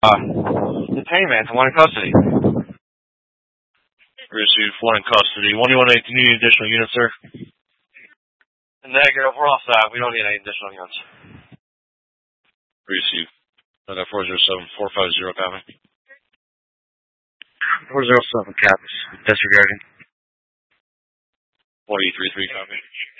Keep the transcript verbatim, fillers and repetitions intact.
Uh, detain man, one in custody. Received, one in custody. one one eight, do you need additional units, sir? Negative, we're all set. We don't need any additional units. Received. I got four zero seven, four five zero, copy. four zero seven, copy. Disregarding. one eight three three, copy.